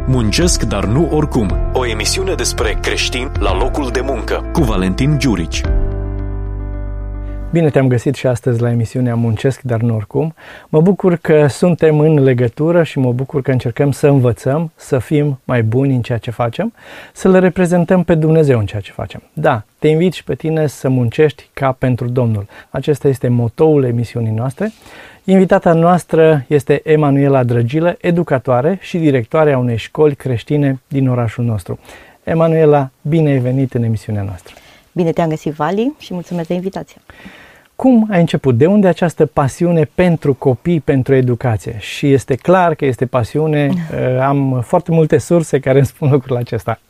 Muncesc, dar nu oricum. O emisiune despre creștini la locul de muncă, cu Valentin Giurici. Bine te-am găsit și astăzi la emisiunea Muncesc, dar nu oricum. Mă bucur că suntem în legătură și mă bucur că încercăm să învățăm, să fim mai buni în ceea ce facem, să le reprezentăm pe Dumnezeu în ceea ce facem. Da, te invit și pe tine să muncești ca pentru Domnul. Acesta este motoul emisiunii noastre. Invitata noastră este Emanuela Drăgilă, educatoare și directoare a unei școli creștine din orașul nostru. Emanuela, bine ai venit în emisiunea noastră. Bine te-am găsit, Vali, și mulțumesc de invitație. Cum ai început? De unde această pasiune pentru copii, pentru educație? Și este clar că este pasiune, am foarte multe surse care îmi spun lucrul acesta.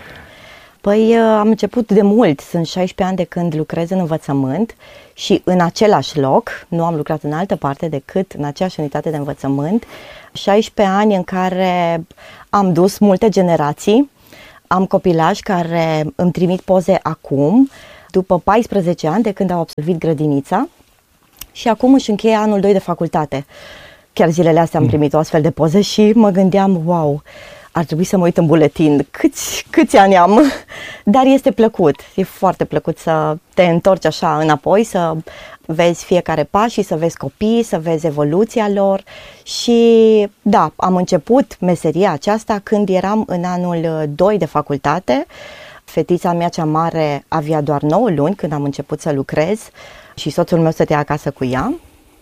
Păi am început de mult, sunt 16 ani de când lucrez în învățământ și în același loc, nu am lucrat în altă parte decât în aceeași unitate de învățământ, 16 ani în care am dus multe generații, am copilași care îmi trimit poze acum, după 14 ani de când au absolvit grădinița și acum își încheie anul 2 de facultate. Chiar zilele astea am primit o astfel de poze și mă gândeam, wow, ar trebui să mă uit în buletin, câți ani am, dar este plăcut, e foarte plăcut să te întorci așa înapoi, să vezi fiecare pas și să vezi copiii, să vezi evoluția lor și da, am început meseria aceasta când eram în anul 2 de facultate. Fetița mea cea mare avea doar 9 luni când am început să lucrez și soțul meu stătea acasă cu ea.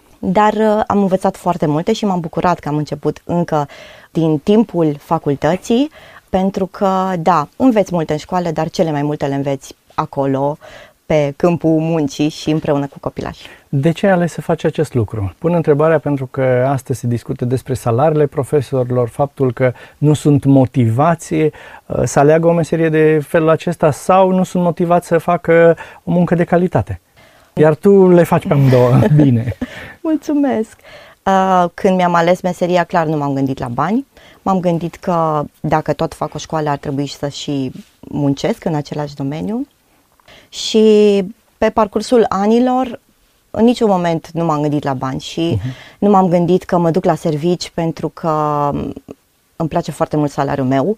Dar am învățat foarte multe și m-am bucurat că am început încă din timpul facultății, pentru că, da, înveți multe în școală, dar cele mai multe le înveți acolo, pe câmpul muncii și împreună cu copilași. De ce ai ales să faci acest lucru? Pun întrebarea pentru că astăzi se discută despre salariile profesorilor, faptul că nu sunt motivați să aleagă o meserie de felul acesta sau nu sunt motivați să facă o muncă de calitate. Iar tu le faci pe amândouă bine. Mulțumesc! Când mi-am ales meseria, clar nu m-am gândit la bani. M-am gândit că dacă tot fac o școală ar trebui să și muncesc în același domeniu. Și pe parcursul anilor, în niciun moment nu m-am gândit la bani și nu m-am gândit că mă duc la servici pentru că îmi place foarte mult salariul meu.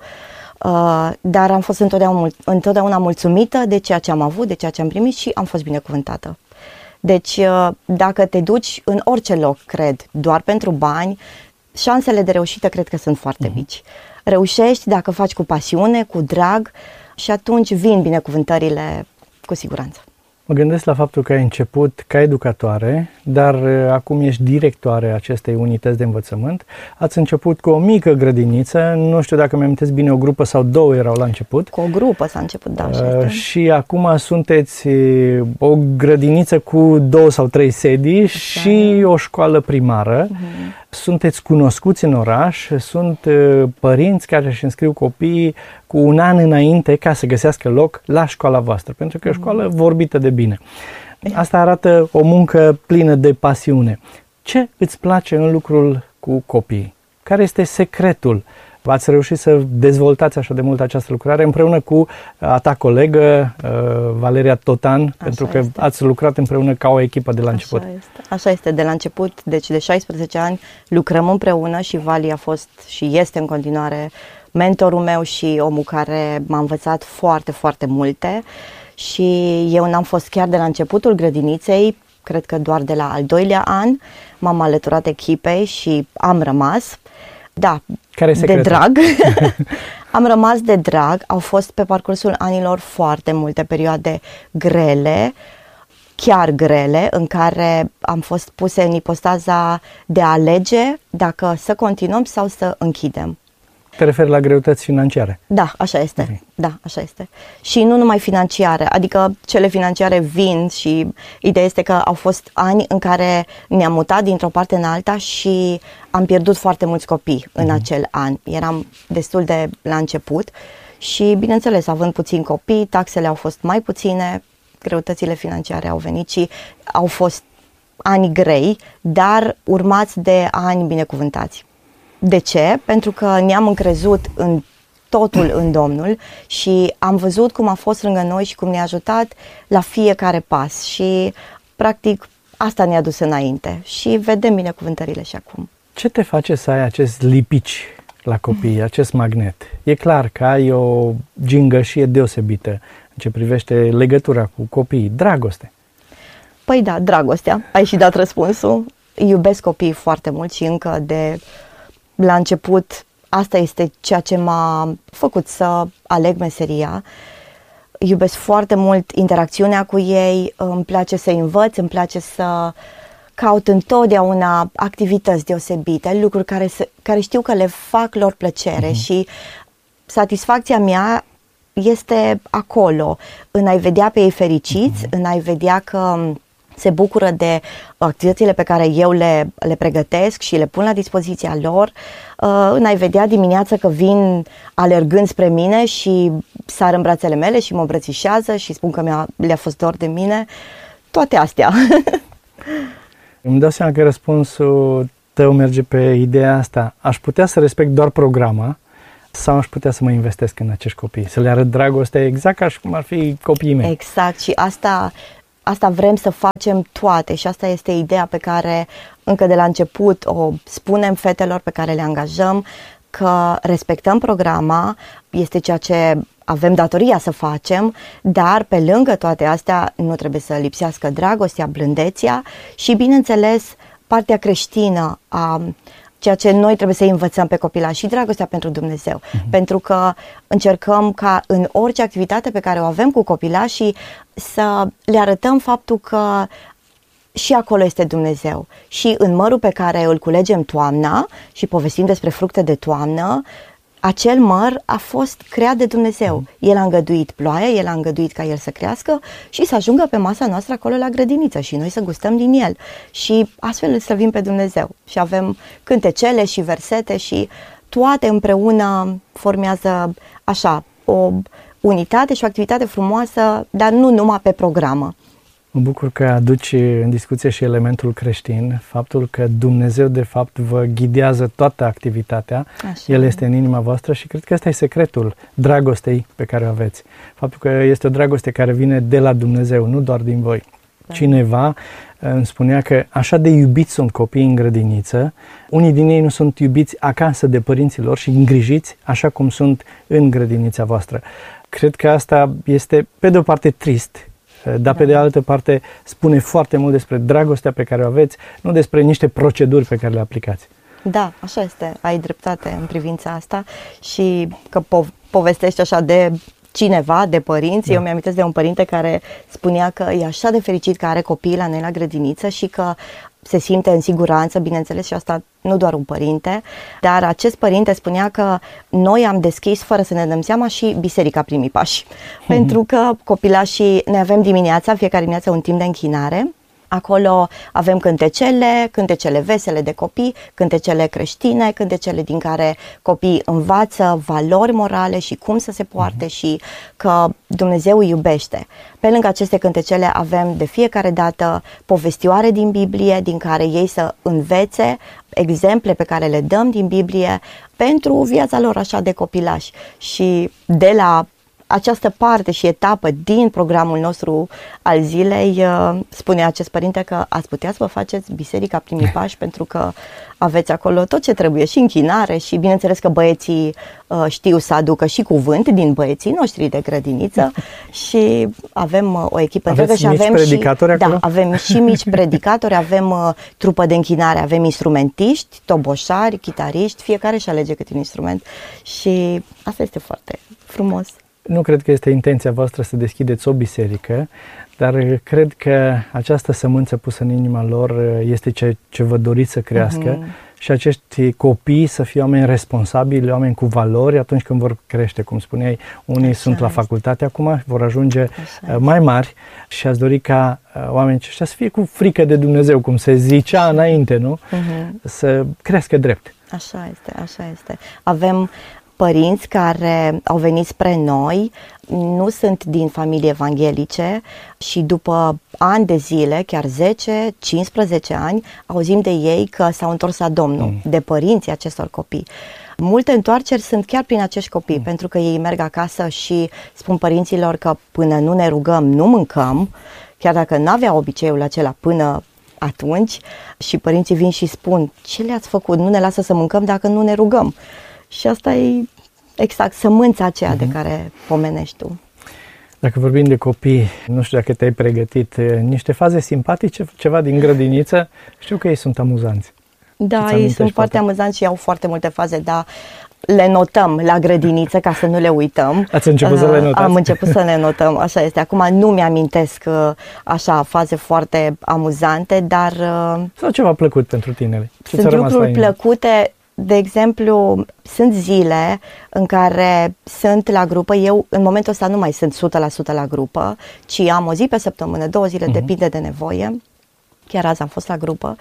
Dar am fost întotdeauna mulțumită de ceea ce am avut, de ceea ce am primit și am fost binecuvântată. Deci, dacă te duci în orice loc, cred, doar pentru bani, șansele de reușită cred că sunt foarte mici. Reușești dacă faci cu pasiune, cu drag și atunci vin binecuvântările cu siguranță. Mă gândesc la faptul că ai început ca educatoare, dar acum ești directoare acestei unități de învățământ. Ați început cu o mică grădiniță, nu știu dacă mi-am amintesc bine, o grupă sau două erau la început. Cu o grupă s-a început, da. Și acum sunteți o grădiniță cu 2 sau 3 sedii și o școală primară. Sunteți cunoscuți în oraș, sunt părinți care își înscriu copiii cu un an înainte ca să găsească loc la școala voastră, pentru că e o școală vorbită de bine. Asta arată o muncă plină de pasiune. Ce îți place în lucrul cu copiii? Care este secretul? Ați reușit să dezvoltați așa de mult această lucrare împreună cu a ta colegă, Valeria Totan, pentru că ați lucrat împreună ca o echipă de la început. Așa este, de la început, deci de 16 ani lucrăm împreună și Vali a fost și este în continuare mentorul meu și omul care m-a învățat foarte, foarte multe și eu n-am fost chiar de la începutul grădiniței, cred că doar de la al 2-lea an m-am alăturat echipei și am rămas. Da, de drag. Am rămas de drag. Au fost pe parcursul anilor foarte multe perioade grele, chiar grele, în care am fost puse în ipostaza de a alege dacă să continuăm sau să închidem. Te referi la greutăți financiare? Da, așa este. Da, așa este. Și nu numai financiare, adică cele financiare vin și ideea este că au fost ani în care ne-am mutat dintr-o parte în alta și am pierdut foarte mulți copii în acel an. Eram destul de la început și, bineînțeles, având puțini copii, taxele au fost mai puține, greutățile financiare au venit și au fost ani grei, dar urmați de ani binecuvântați. De ce? Pentru că ne-am încrezut în totul în Domnul și am văzut cum a fost lângă noi și cum ne-a ajutat la fiecare pas și practic asta ne-a dus înainte și vedem binecuvântările și acum. Ce te face să ai acest lipici la copii, acest magnet. E clar că ai o gingășie deosebită în ce privește legătura cu copiii, dragoste. Păi da, dragostea. Ai și dat răspunsul. Iubesc copiii foarte mult și încă de la început asta este ceea ce m-a făcut să aleg meseria. Iubesc foarte mult interacțiunea cu ei, îmi place să învăț, îmi place să caut întotdeauna activități deosebite, lucruri care știu că le fac lor plăcere și satisfacția mea este acolo, în a-i vedea pe ei fericiți, în a-i vedea că se bucură de activitățile pe care eu le pregătesc și le pun la dispoziția lor, în a-i vedea dimineața că vin alergând spre mine și sar în brațele mele și mă îmbrățișează și spun că le-a fost dor de mine, toate astea. Îmi dau seama că răspunsul tău merge pe ideea asta. Aș putea să respect doar programa sau aș putea să mă investesc în acești copii, să le arăt dragoste exact ca și cum ar fi copiii mei. Exact, și asta vrem să facem toate și asta este ideea pe care încă de la început o spunem fetelor pe care le angajăm, că respectăm programa, este ceea ce avem datoria să facem, dar pe lângă toate astea nu trebuie să lipsească dragostea, blândețea și, bineînțeles, partea creștină a ceea ce noi trebuie să învățăm pe copilași și dragostea pentru Dumnezeu. Pentru că încercăm ca în orice activitate pe care o avem cu copilașii să le arătăm faptul că și acolo este Dumnezeu. Și în mărul pe care îl culegem toamna și povestim despre fructe de toamnă, acel măr a fost creat de Dumnezeu. El a îngăduit ploaia, El a îngăduit ca el să crească și să ajungă pe masa noastră acolo la grădiniță și noi să gustăm din el. Și astfel îl slăvim pe Dumnezeu. Și avem cântecele și versete și toate împreună formează așa o unitate și o activitate frumoasă, dar nu numai pe programă. Mă bucur că aduci în discuție și elementul creștin, faptul că Dumnezeu de fapt vă ghidează toată activitatea, așa. El este în inima voastră și cred că ăsta e secretul dragostei pe care o aveți. Faptul că este o dragoste care vine de la Dumnezeu, nu doar din voi. Da. Cineva îmi spunea că așa de iubiți sunt copiii în grădiniță, unii din ei nu sunt iubiți acasă de părinții lor și îngrijiți așa cum sunt în grădinița voastră. Cred că asta este pe de o parte trist, dar pe de altă parte spune foarte mult despre dragostea pe care o aveți, nu despre niște proceduri pe care le aplicați. Da, așa este, ai dreptate în privința asta și că povestești așa de cineva, de părinți. Da. Eu mi-amintesc de un părinte care spunea că e așa de fericit că are copii la noi la grădiniță și că se simte în siguranță, bineînțeles, și asta nu doar un părinte, dar acest părinte spunea că noi am deschis, fără să ne dăm seama, și Biserica Primii Pași. Pentru că copilașii, ne avem dimineața, fiecare dimineață un timp de închinare. Acolo avem cântecele vesele de copii, cântecele creștine, cântecele din care copiii învață valori morale și cum să se poarte și că Dumnezeu îi iubește. Pe lângă aceste cântecele avem de fiecare dată povestioare din Biblie, din care ei să învețe exemple pe care le dăm din Biblie pentru viața lor așa de copilași. Și de la această parte și etapă din programul nostru al zilei, spune acest părinte că ați putea să vă faceți Biserica Primii Pași pentru că aveți acolo tot ce trebuie, și închinare și bineînțeles că băieții știu să aducă și cuvânt din băieții noștri de grădiniță și avem o echipă întreagă și avem predicatori acolo? Da, avem și mici predicatori, avem trupă de închinare, avem instrumentiști, toboșari, chitariști, fiecare își alege câte un instrument și asta este foarte frumos. Nu cred că este intenția voastră să deschideți o biserică, dar cred că această sămânță pusă în inima lor este ce vă doriți să crească și acești copii să fie oameni responsabili, oameni cu valori atunci când vor crește, cum spuneai, unii sunt la facultate acum, vor ajunge mai mari și ați dori ca oamenii aceștia să fie cu frică de Dumnezeu, cum se zicea înainte, nu? Să crească drept. Așa este. Avem părinți care au venit spre noi, nu sunt din familii evanghelice și după ani de zile, chiar 10-15 ani, auzim de ei că s-au întors la Domnul, de părinții acestor copii. Multe întoarceri sunt chiar prin acești copii, pentru că ei merg acasă și spun părinților că până nu ne rugăm, nu mâncăm, chiar dacă nu avea obiceiul acela până atunci, și părinții vin și spun: ce le-ați făcut? Nu ne lasă să mâncăm dacă nu ne rugăm. Și asta e exact sămânța aceea de care pomenești tu. Dacă vorbim de copii, nu știu dacă te-ai pregătit, niște faze simpatice, ceva din grădiniță, știu că ei sunt amuzanți. Da, ei sunt foarte amuzanți și au foarte multe faze, dar le notăm la grădiniță ca să nu le uităm. Ați început să le notați? Am început să le notăm, așa este. Acum nu mi-amintesc așa faze foarte amuzante, dar... Sau ceva plăcut pentru tine? Sunt lucruri plăcute. De exemplu, sunt zile în care sunt la grupă, eu în momentul ăsta nu mai sunt 100% la grupă, ci am o zi pe săptămână, 2 zile, depinde de nevoie. Chiar azi am fost la grupă,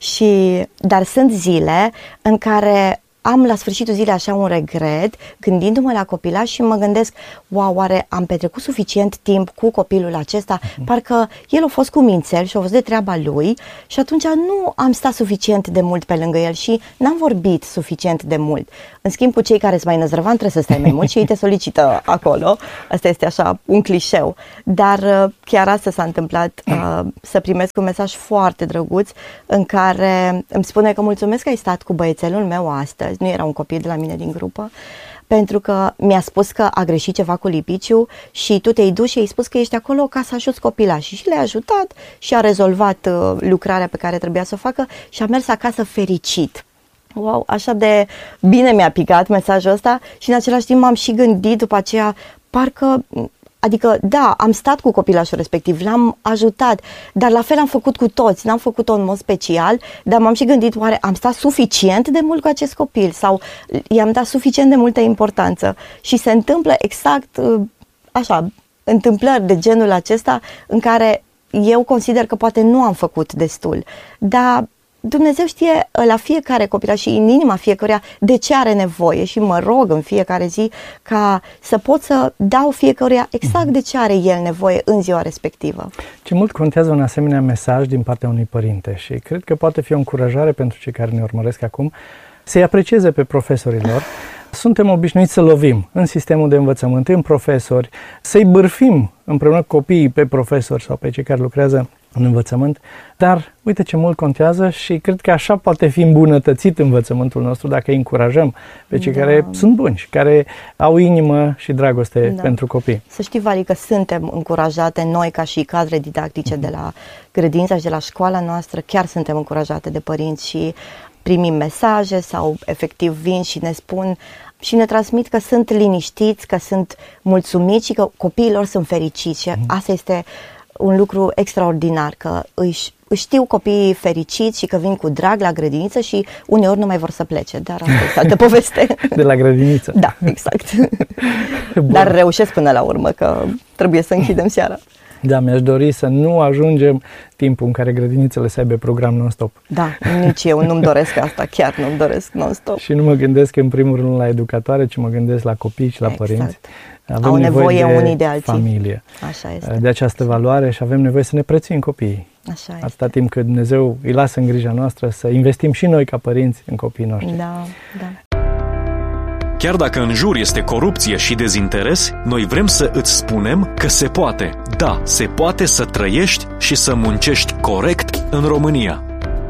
dar sunt zile în care am la sfârșitul zilei așa un regret, gândindu-mă la copilaș și mă gândesc, wow, oare am petrecut suficient timp cu copilul acesta? Parcă el a fost cumințel și a fost de treaba lui și atunci nu am stat suficient de mult pe lângă el și n-am vorbit suficient de mult. În schimb, cu cei care sunt mai năzrăvan trebuie să stai mai mult și ei te solicită acolo. Asta este așa un clișeu. Dar chiar asta s-a întâmplat, să primesc un mesaj foarte drăguț în care îmi spune că mulțumesc că ai stat cu băiețelul meu astăzi. Nu era un copil de la mine din grupă, pentru că mi-a spus că a greșit ceva cu lipiciu și tu te-ai dus și ai spus că ești acolo ca să ajuți copilașii și le-a ajutat și a rezolvat lucrarea pe care trebuia să o facă și a mers acasă fericit. Wow, așa de bine mi-a picat mesajul ăsta și în același timp m-am și gândit după aceea, parcă... Adică, da, am stat cu copilașul respectiv, l-am ajutat, dar la fel am făcut cu toți, n-am făcut-o în mod special, dar m-am și gândit, oare am stat suficient de mult cu acest copil sau i-am dat suficient de multă importanță? Și se întâmplă exact așa, întâmplări de genul acesta în care eu consider că poate nu am făcut destul, dar Dumnezeu știe la fiecare copil și în inima fiecăruia de ce are nevoie și mă rog în fiecare zi ca să pot să dau fiecăruia exact de ce are el nevoie în ziua respectivă. Ce mult contează un asemenea mesaj din partea unui părinte și cred că poate fi o încurajare pentru cei care ne urmăresc acum să-i aprecieze pe profesorii lor. Suntem obișnuiți să lovim în sistemul de învățământ, în profesori, să-i bârfim împreună cu copiii pe profesori sau pe cei care lucrează în învățământ, dar uite ce mult contează și cred că așa poate fi îmbunătățit învățământul nostru dacă îi încurajăm pe cei care sunt buni și care au inimă și dragoste pentru copii. Să știi, Vali, că suntem încurajate noi ca și cadre didactice de la grădinița și de la școala noastră, chiar suntem încurajate de părinți și primim mesaje sau efectiv vin și ne spun și ne transmit că sunt liniștiți, că sunt mulțumiți și că copiii lor sunt fericiți și asta este un lucru extraordinar, că își știu copiii fericiți și că vin cu drag la grădiniță și uneori nu mai vor să plece, dar asta este altă poveste. De la grădiniță. Da, exact. Dar reușesc până la urmă, că trebuie să închidem seara. Da, mi-aș dori să nu ajungem timpul în care grădinițele să aibă program non-stop. Da, nici eu nu-mi doresc asta, chiar nu-mi doresc non-stop. Și nu mă gândesc în primul rând la educatoare, ci mă gândesc la copii și la părinți. Avem Au nevoie unii de alții. Familie. Așa este. De această valoare și avem nevoie să ne prețuim copiii. Așa este. Atâta timp cât Dumnezeu îi lasă în grija noastră, să investim și noi ca părinți în copiii noștri. Da. Chiar dacă în jur este corupție și dezinteres, noi vrem să îți spunem că se poate. Da, se poate să trăiești și să muncești corect în România.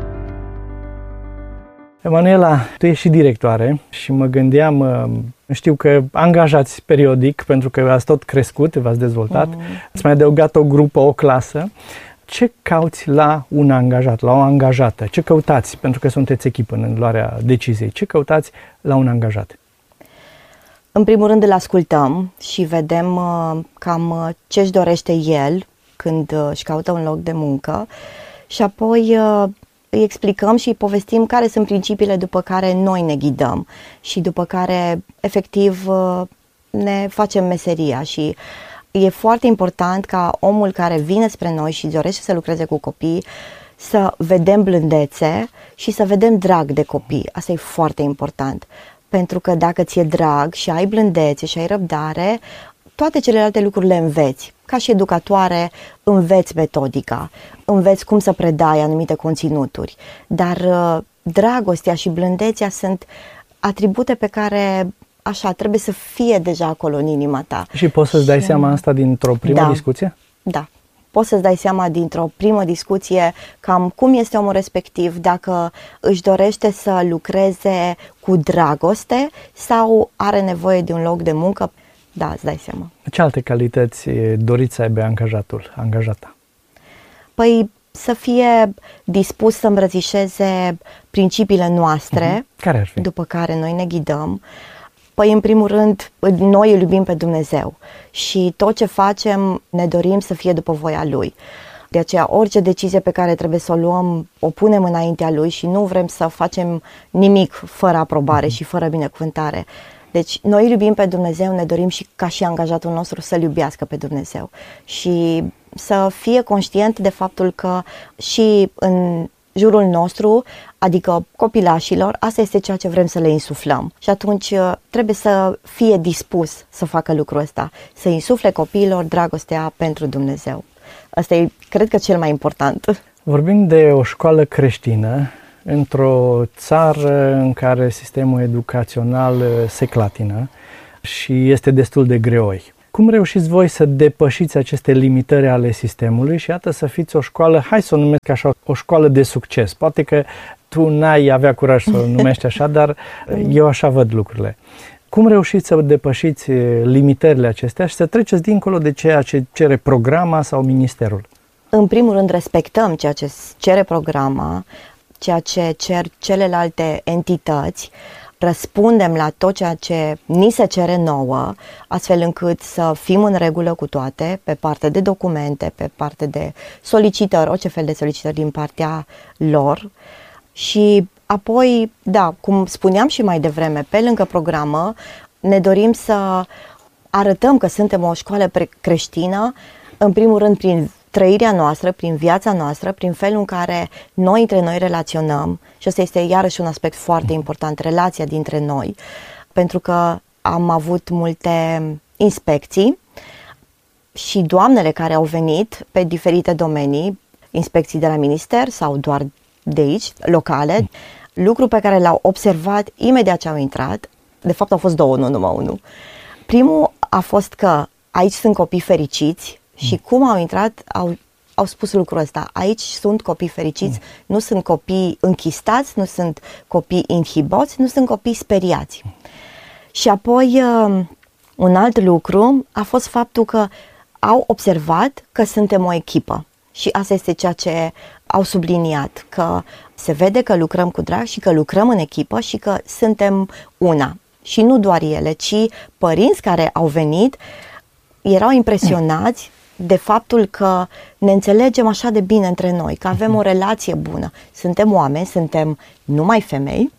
Emanuela, tu ești și directoare și mă gândeam, știu că angajați periodic pentru că ați tot crescut, v-ați dezvoltat, ați mai adăugat o grupă, o clasă. Ce cauți la un angajat, la o angajată? Ce căutați? Pentru că sunteți echipă în luarea deciziei. Ce căutați la un angajat? În primul rând îl ascultăm și vedem cam ce își dorește el când își caută un loc de muncă și apoi îi explicăm și îi povestim care sunt principiile după care noi ne ghidăm și după care efectiv ne facem meseria și e foarte important ca omul care vine spre noi și dorește să lucreze cu copii să vedem blândețe și să vedem drag de copii. Asta e foarte important. Pentru că dacă ți-e drag și ai blândețe și ai răbdare, toate celelalte lucruri le înveți. Ca și educatoare, înveți metodica, înveți cum să predai anumite conținuturi. Dar dragostea și blândețea sunt atribute pe care, așa, trebuie să fie deja acolo în inima ta. Și poți să-ți dai seama asta dintr-o primă discuție? Da. poți să-ți dai seama dintr-o primă discuție cam cum este omul respectiv, dacă își dorește să lucreze cu dragoste sau are nevoie de un loc de muncă. Da, îți dai seama. Ce alte calități doriți să aibă angajata? Păi să fie dispus să îmbrățișeze principiile noastre, care ar fi? După care noi ne ghidăm. Păi, în primul rând, noi îl iubim pe Dumnezeu și tot ce facem ne dorim să fie după voia Lui. De aceea, orice decizie pe care trebuie să o luăm, o punem înaintea Lui și nu vrem să facem nimic fără aprobare și fără binecuvântare. Deci, noi îl iubim pe Dumnezeu, ne dorim și ca și angajatul nostru să-L iubească pe Dumnezeu și să fie conștient de faptul că și în jurul nostru, adică copilașilor, asta este ceea ce vrem să le insuflăm. Și atunci trebuie să fie dispus să facă lucrul ăsta, să insufle copiilor dragostea pentru Dumnezeu. Asta e, cred că, cel mai important. Vorbim de o școală creștină într-o țară în care sistemul educațional se clatină și este destul de greoi. Cum reușiți voi să depășiți aceste limitări ale sistemului și iată să fiți o școală, hai să o numesc așa, o școală de succes? Poate că tu n-ai avea curaj să o numești așa, dar eu așa văd lucrurile. Cum reușiți să depășiți limitările acestea și să treceți dincolo de ceea ce cere programa sau ministerul? În primul rând, respectăm ceea ce cere programa, ceea ce cer celelalte entități, răspundem la tot ceea ce ni se cere nouă, astfel încât să fim în regulă cu toate, pe parte de documente, pe parte de solicitări, orice fel de solicitări din partea lor. Și apoi, da, cum spuneam și mai devreme, pe lângă programă, ne dorim să arătăm că suntem o școală creștină, în primul rând prin trăirea noastră, prin viața noastră, prin felul în care noi între noi relaționăm. Și ăsta este iarăși un aspect foarte important, relația dintre noi, pentru că am avut multe inspecții și doamnele care au venit pe diferite domenii, inspecții de la minister sau doar de aici, locale, lucru pe care l-au observat imediat ce au intrat. De fapt au fost două, nu numai unul. Primul a fost că aici sunt copii fericiți și cum au intrat au spus lucrul ăsta. Aici sunt copii fericiți, nu sunt copii închistați, nu sunt copii inhiboți, nu sunt copii speriați. Și apoi un alt lucru a fost faptul că au observat că suntem o echipă. Și asta este ceea ce au subliniat, că se vede că lucrăm cu drag și că lucrăm în echipă și că suntem una. Și nu doar ele, ci părinți care au venit erau impresionați de faptul că ne înțelegem așa de bine între noi, că avem o relație bună. Suntem oameni, suntem numai femei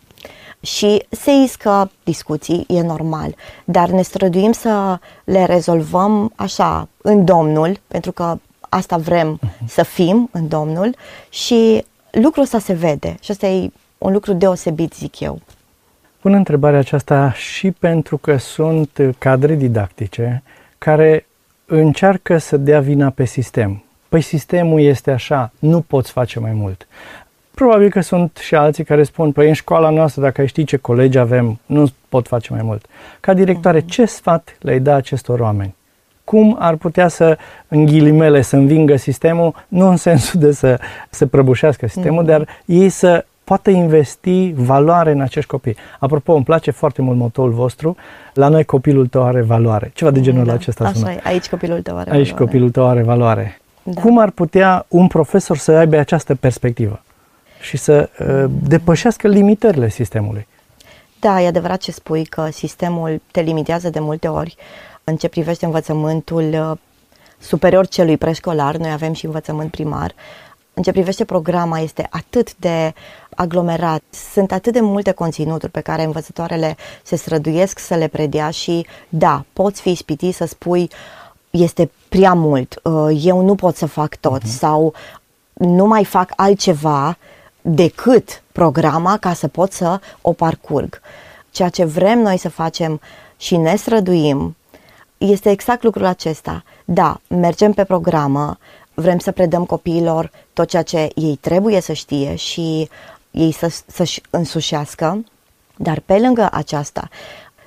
și se iscă discuții, e normal, dar ne străduim să le rezolvăm așa, în Domnul, pentru că asta vrem să fim în Domnul și lucrul ăsta se vede și asta e un lucru deosebit, zic eu. Pun întrebarea aceasta și pentru că sunt cadre didactice care încearcă să dea vina pe sistem. Păi sistemul este așa, nu poți face mai mult. Probabil că sunt și alții care spun, păi în școala noastră, dacă ai ști ce colegi avem, nu pot face mai mult. Ca directoare, ce sfat le-ai da acestor oameni? Cum ar putea să, în ghilimele, să învingă sistemul, nu în sensul de să prăbușească sistemul, dar ei să poată investi valoare în acești copii. Apropo, îmi place foarte mult motoul vostru, la noi copilul tău are valoare. Ceva de genul acesta sună. Așa e, aici copilul tău are aici valoare. Copilul tău are valoare. Da. Cum ar putea un profesor să aibă această perspectivă și să depășească limitările sistemului? Da, e adevărat ce spui, că sistemul te limitează de multe ori în ce privește învățământul superior celui preșcolar. Noi avem și învățământ primar. În ce privește programa, este atât de aglomerat, sunt atât de multe conținuturi pe care învățătoarele se străduiesc să le predea și da, poți fi ispitit să spui este prea mult, eu nu pot să fac tot sau nu mai fac altceva decât programa ca să pot să o parcurg. Ceea ce vrem noi să facem și ne străduim este exact lucrul acesta. Da, mergem pe programă, vrem să predăm copiilor tot ceea ce ei trebuie să știe și ei să-și însușească, dar pe lângă aceasta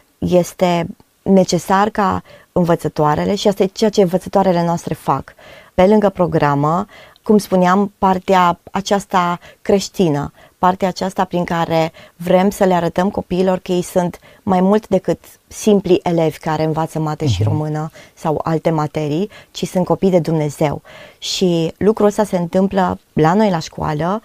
este necesar ca învățătoarele, și asta e ceea ce învățătoarele noastre fac, pe lângă programă, cum spuneam, partea aceasta creștină, partea aceasta prin care vrem să le arătăm copiilor că ei sunt mai mult decât simpli elevi care învață mate și română sau alte materii, ci sunt copii de Dumnezeu. Și lucrul ăsta se întâmplă la noi la școală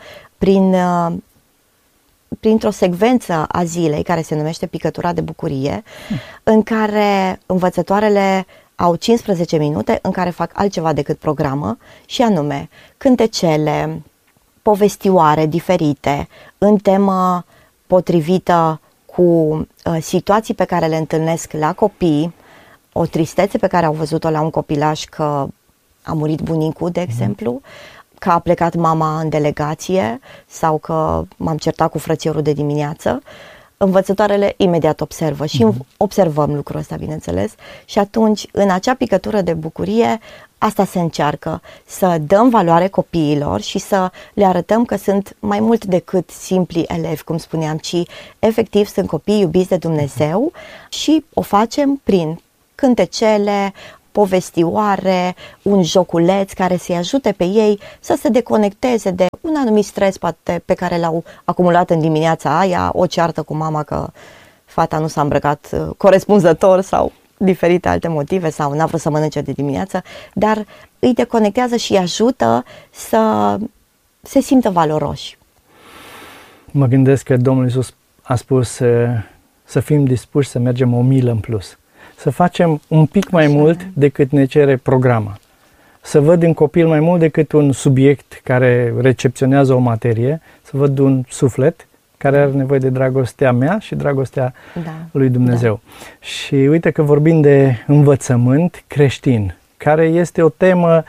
printr-o secvență a zilei care se numește Picătura de bucurie, în care învățătoarele au 15 minute în care fac altceva decât programă, și anume cântecele, povestioare diferite, în temă potrivită cu situații pe care le întâlnesc la copii, o tristețe pe care au văzut-o la un copilaș că a murit bunicul, de exemplu, că a plecat mama în delegație sau că m-am certat cu frățiorul de dimineață. Învățătoarele imediat observă și observăm lucrul ăsta, bineînțeles, și atunci, în acea picătură de bucurie, asta se încearcă, să dăm valoare copiilor și să le arătăm că sunt mai mult decât simpli elevi, cum spuneam, ci efectiv sunt copii iubiți de Dumnezeu și o facem prin cântecele, povestioare, un joculeț care să-i ajute pe ei să se deconecteze de un anumit stres poate pe care l-au acumulat în dimineața aia, o ceartă cu mama că fata nu s-a îmbrăcat corespunzător sau diferite alte motive sau n-a vrut să mănânce de dimineață, dar îi deconectează și îi ajută să se simtă valoroși. Mă gândesc că Domnul Iisus a spus să fim dispuși să mergem o milă în plus. Să facem un pic mai mult decât ne cere programa. Să văd în copil mai mult decât un subiect care recepționează o materie, să văd un suflet care are nevoie de dragostea mea și dragostea lui Dumnezeu. Și uite că vorbim de învățământ creștin, care este o temă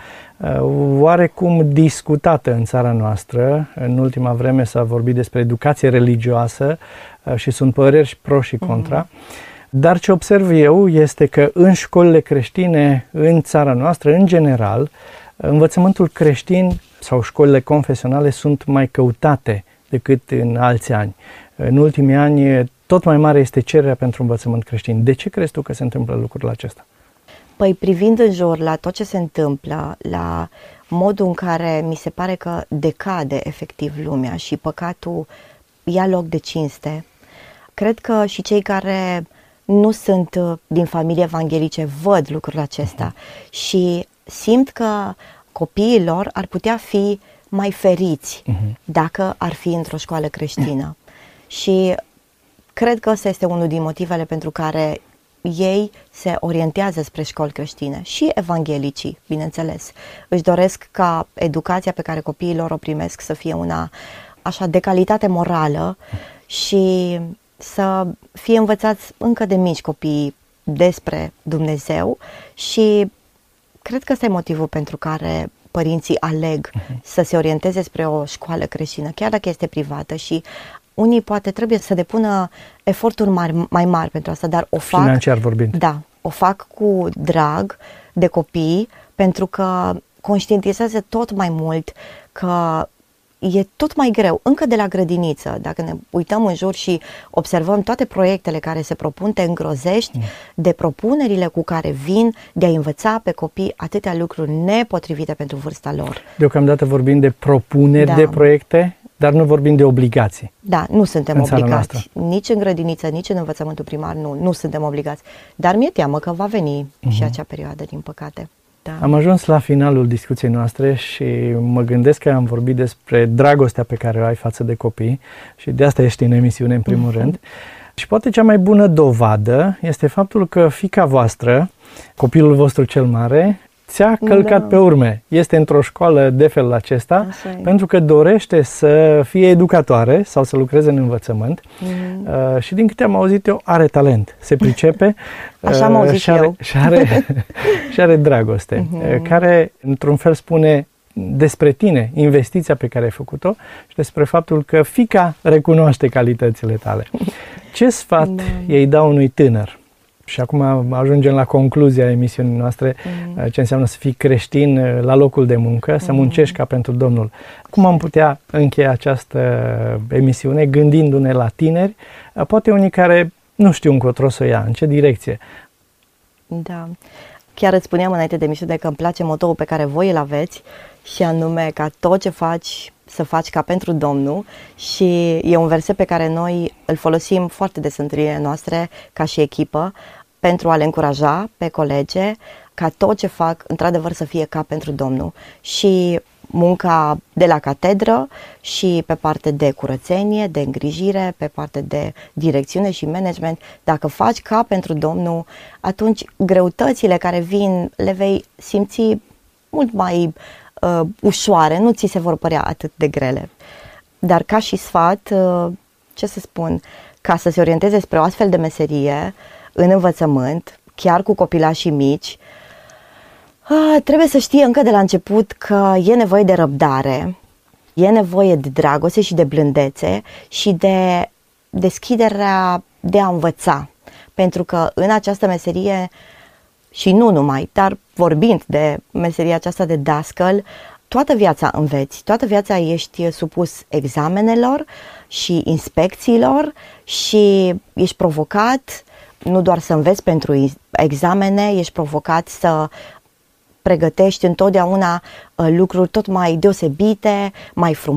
oarecum discutată în țara noastră. În ultima vreme s-a vorbit despre educație religioasă și sunt păreri și pro și contra. Dar ce observ eu este că în școlile creștine, în țara noastră, în general, învățământul creștin sau școlile confesionale sunt mai căutate decât în alți ani. În ultimii ani, tot mai mare este cererea pentru învățământ creștin. De ce crezi tu că se întâmplă lucrul acesta? Păi privind în jur la tot ce se întâmplă, la modul în care mi se pare că decade efectiv lumea și păcatul ia loc de cinste, cred că și cei care nu sunt din familie evanghelice văd lucrul acesta și simt că copiii lor ar putea fi mai feriți dacă ar fi într-o școală creștină. Și cred că ăsta este unul din motivele pentru care ei se orientează spre școli creștine și evanghelicii, bineînțeles. Își doresc ca educația pe care copiii lor o primesc să fie una așa de calitate morală și să fie învățați încă de mici copiii despre Dumnezeu și cred că ăsta e motivul pentru care părinții aleg să se orienteze spre o școală creștină, chiar dacă este privată și unii poate trebuie să depună eforturi mai mari pentru asta, dar o fac financiar vorbind. Da, o fac cu drag de copii pentru că conștientizează tot mai mult că e tot mai greu, încă de la grădiniță, dacă ne uităm în jur și observăm toate proiectele care se propun, te îngrozești de propunerile cu care vin de a învăța pe copii atâtea lucruri nepotrivite pentru vârsta lor. Deocamdată vorbim de propuneri de proiecte, dar nu vorbim de obligații. Da, nu suntem obligați. Nici în grădiniță, nici în învățământul primar, nu suntem obligați. Dar mi-e teamă că va veni și acea perioadă, din păcate. Da. Am ajuns la finalul discuției noastre și mă gândesc că am vorbit despre dragostea pe care o ai față de copii și de asta ești în emisiune în primul rând. Și poate cea mai bună dovadă este faptul că fiica voastră, copilul vostru cel mare, ți-a călcat pe urme. Este într-o școală de felul acesta pentru că dorește să fie educatoare sau să lucreze în învățământ și din câte am auzit eu, are talent, se pricepe. Așa am auzit eu. Și are dragoste, care într-un fel spune despre tine, investiția pe care ai făcut-o și despre faptul că fiica recunoaște calitățile tale. Ce sfat ei dau unui tânăr? Și acum ajungem la concluzia emisiunii noastre, ce înseamnă să fii creștin la locul de muncă, să muncești ca pentru Domnul. Cum am putea încheia această emisiune gândindu-ne la tineri, poate unii care nu știu încotro să o ia, în ce direcție? Da. Chiar îți spuneam înainte de emisiune că îmi place motoul pe care voi îl aveți, și anume ca tot ce faci să faci ca pentru Domnul, și e un verset pe care noi îl folosim foarte des în întâlnirile noastre ca și echipă pentru a le încuraja pe colege ca tot ce fac într-adevăr să fie ca pentru Domnul. Și munca de la catedră și pe parte de curățenie, de îngrijire, pe parte de direcțiune și management, dacă faci ca pentru Domnul, atunci greutățile care vin le vei simți mult mai ușoare, nu ți se vor părea atât de grele. Dar ca și sfat, ce să spun, ca să se orienteze spre o astfel de meserie în învățământ, chiar cu copilașii mici, trebuie să știe încă de la început că e nevoie de răbdare, e nevoie de dragoste și de blândețe și de deschiderea de a învăța. Pentru că în această meserie, și nu numai, dar vorbind de meseria aceasta de dascăl, toată viața înveți, toată viața ești supus examenelor și inspecțiilor și ești provocat nu doar să înveți pentru examene, ești provocat să pregătești întotdeauna lucruri tot mai deosebite, mai frumoase.